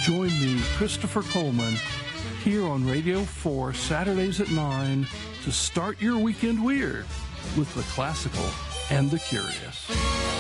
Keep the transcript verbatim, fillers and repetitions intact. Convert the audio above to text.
Join me, Christopher Coleman, here on Radio four, Saturdays at nine, to start your weekend weird with the classical and the curious.